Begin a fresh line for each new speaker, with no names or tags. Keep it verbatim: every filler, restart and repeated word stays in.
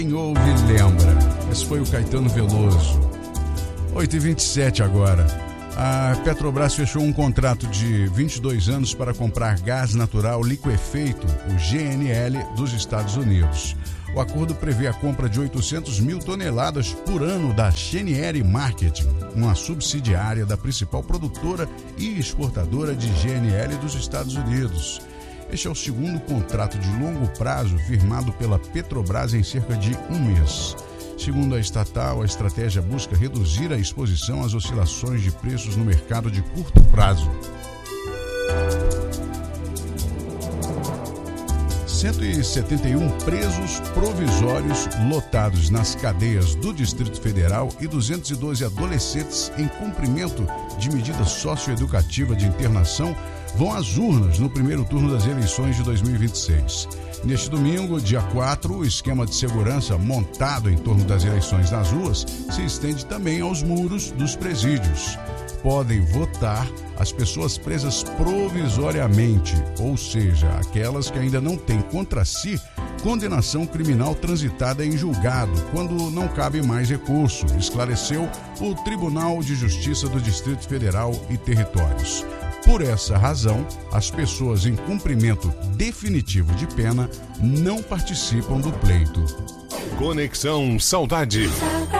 Quem ouve lembra. Esse foi o Caetano Veloso. oito e vinte e sete agora. A Petrobras fechou um contrato de vinte e dois anos para comprar gás natural liquefeito, o G N L, dos Estados Unidos. O acordo prevê a compra de oitocentas mil toneladas por ano da Cheniere Marketing, uma subsidiária da principal produtora e exportadora de G N L dos Estados Unidos. Este é o segundo contrato de longo prazo firmado pela Petrobras em cerca de um mês. Segundo a estatal, a estratégia busca reduzir a exposição às oscilações de preços no mercado de curto prazo. cento e setenta e um presos provisórios lotados nas cadeias do Distrito Federal e duzentos e doze adolescentes em cumprimento de medida socioeducativa de internação vão às urnas no primeiro turno das eleições de dois mil e vinte e seis. Neste domingo, dia quatro, o esquema de segurança montado em torno das eleições nas ruas se estende também aos muros dos presídios. Podem votar as pessoas presas provisoriamente, ou seja, aquelas que ainda não têm contra si condenação criminal transitada em julgado, quando não cabe mais recurso, esclareceu o Tribunal de Justiça do Distrito Federal e Territórios. Por essa razão, as pessoas em cumprimento definitivo de pena não participam do pleito.
Conexão Saudade.